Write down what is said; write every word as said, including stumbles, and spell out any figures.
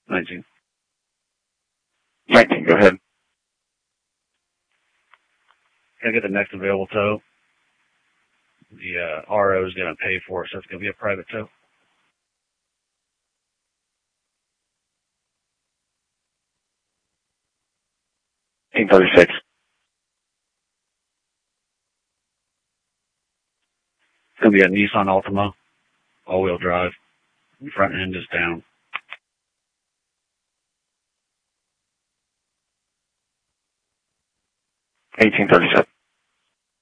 nineteen. nineteen, go ahead. Can I get the next available tow? The uh, R O is going to pay for it, so it's going to be a private tow. eighteen thirty-six. It's going to be a Nissan Altima, all-wheel drive. Front end is down. eighteen thirty-seven.